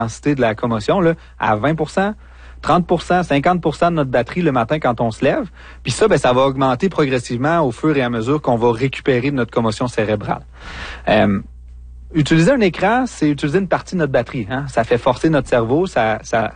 l'intensité de la commotion là, à 20%, 30%, 50% de notre batterie le matin quand on se lève. Puis ça, ça va augmenter progressivement au fur et à mesure qu'on va récupérer de notre commotion cérébrale. Utiliser un écran, c'est utiliser une partie de notre batterie. Hein? Ça fait forcer notre cerveau, ça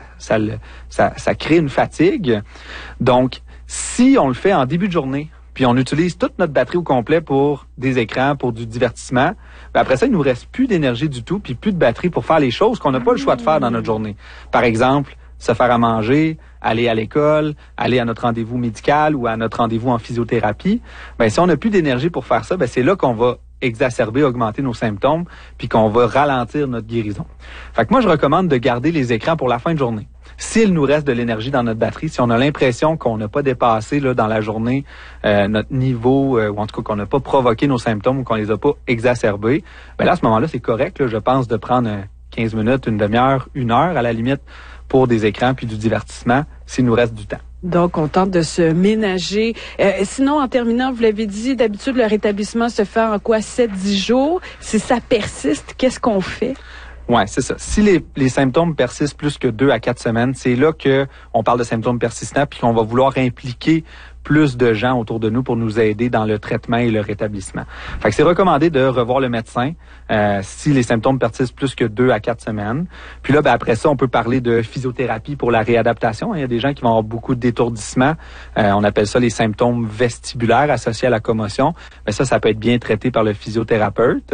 crée une fatigue. Donc, si on le fait en début de journée, puis on utilise toute notre batterie au complet pour des écrans, pour du divertissement, après ça, il nous reste plus d'énergie du tout, puis plus de batterie pour faire les choses qu'on n'a pas le choix de faire dans notre journée. Par exemple, se faire à manger, aller à l'école, aller à notre rendez-vous médical ou à notre rendez-vous en physiothérapie. Si on n'a plus d'énergie pour faire ça, c'est là qu'on va exacerber, augmenter nos symptômes, puis qu'on va ralentir notre guérison. Fait que moi, je recommande de garder les écrans pour la fin de journée. S'il nous reste de l'énergie dans notre batterie, si on a l'impression qu'on n'a pas dépassé là, dans la journée notre niveau, ou en tout cas qu'on n'a pas provoqué nos symptômes ou qu'on les a pas exacerbés, là, à ce moment-là, c'est correct, là, je pense, de prendre 15 minutes, une demi-heure, 1 heure à la limite pour des écrans puis du divertissement, s'il nous reste du temps. Donc, on tente de se ménager. Sinon, en terminant, vous l'avez dit, d'habitude, le rétablissement se fait en quoi? 7-10 jours. Si ça persiste, qu'est-ce qu'on fait? Ouais, c'est ça. Si les symptômes persistent plus que 2 à 4 semaines, c'est là que on parle de symptômes persistants puis qu'on va vouloir impliquer plus de gens autour de nous pour nous aider dans le traitement et le rétablissement. Fait que c'est recommandé de revoir le médecin si les symptômes persistent plus que 2 à 4 semaines. Puis là, après ça, on peut parler de physiothérapie pour la réadaptation. Il y a des gens qui vont avoir beaucoup d'étourdissement. On appelle ça les symptômes vestibulaires associés à la commotion. Ça peut être bien traité par le physiothérapeute.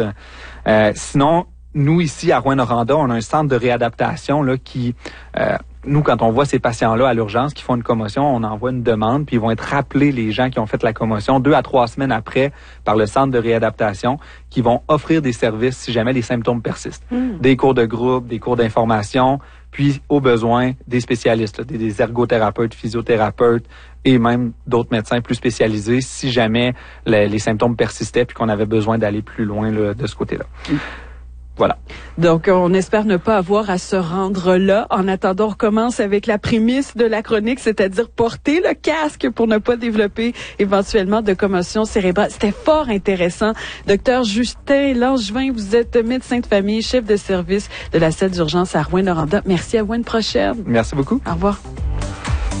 Sinon, nous, ici, à Rouyn-Noranda, on a un centre de réadaptation là qui... nous, quand on voit ces patients-là à l'urgence qui font une commotion, on envoie une demande, puis ils vont être rappelés, les gens qui ont fait la commotion, 2 à 3 semaines après, par le centre de réadaptation, qui vont offrir des services si jamais les symptômes persistent. Des cours de groupe, des cours d'information, puis au besoin, des spécialistes, là, des ergothérapeutes, physiothérapeutes et même d'autres médecins plus spécialisés si jamais les symptômes persistaient puis qu'on avait besoin d'aller plus loin là, de ce côté-là. Voilà. Donc, on espère ne pas avoir à se rendre là. En attendant, on recommence avec la prémisse de la chronique, c'est-à-dire porter le casque pour ne pas développer éventuellement de commotion cérébrale. C'était fort intéressant. Docteur Justin Langevin, vous êtes médecin de famille, chef de service de la salle d'urgence à Rouyn-Noranda. Merci, à vous, une prochaine. Merci beaucoup. Au revoir.